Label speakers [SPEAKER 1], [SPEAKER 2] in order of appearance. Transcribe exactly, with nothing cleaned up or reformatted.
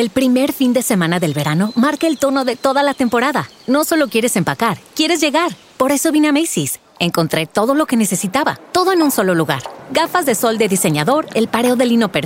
[SPEAKER 1] El primer fin de semana del verano marca el tono de toda la temporada. No solo quieres empacar, quieres llegar. Por eso vine a Macy's. Encontré todo lo que necesitaba, todo en un solo lugar. Gafas de sol de diseñador, el pareo de lino perfecto